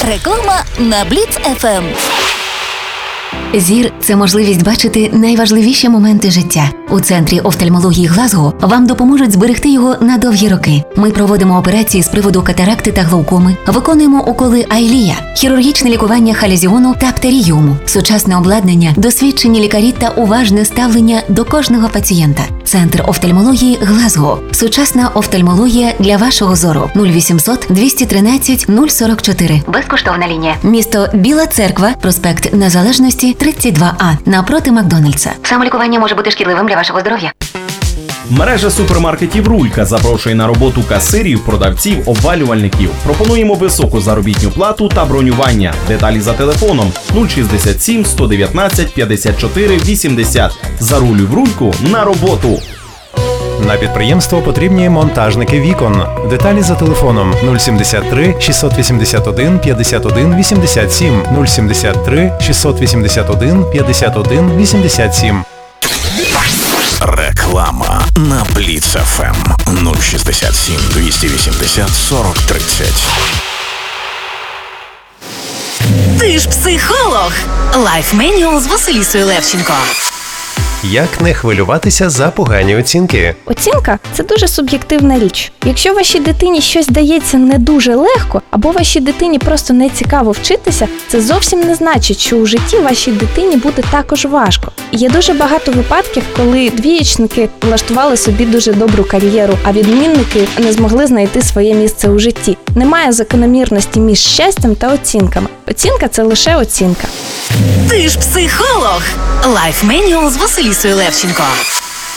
Реклама на Бліц ФМ. Зір – це можливість бачити найважливіші моменти життя. У Центрі офтальмології Глазго вам допоможуть зберегти його на довгі роки. Ми проводимо операції з приводу катаракти та глаукоми, виконуємо уколи Айлія, хірургічне лікування халізіону та птеріуму, сучасне обладнання, досвідчені лікарі та уважне ставлення до кожного пацієнта. Центр офтальмології Глазго. Сучасна офтальмологія для вашого зору. 0800 213 044. Безкоштовна лінія. Місто Біла Церква, проспект Незалежності, 32А, напроти Макдональдса. Самолікування може бути шкідливим для вашого здоров'я. Мережа супермаркетів «Рулька» запрошує на роботу касирів, продавців, обвалювальників. Пропонуємо високу заробітну плату та бронювання. Деталі за телефоном 067 119 54 80. Зарулюй в «Рульку» на роботу. На підприємство потрібні монтажники вікон. Деталі за телефоном 073 681 51 87 073 681 51 87. Реклама на Бліц ФМ 067 280 40 30. Ти ж психолог. Лайф менюал з Василісою Левченко. Як не хвилюватися за погані оцінки? Оцінка – це дуже суб'єктивна річ. Якщо вашій дитині щось дається не дуже легко, або вашій дитині просто не цікаво вчитися, це зовсім не значить, що у житті вашій дитині буде також важко. Є дуже багато випадків, коли двієчники влаштували собі дуже добру кар'єру, а відмінники не змогли знайти своє місце у житті. Немає закономірності між щастям та оцінками. Оцінка – це лише оцінка. Ти ж психолог. Лайф менюал з Василісою Левченко.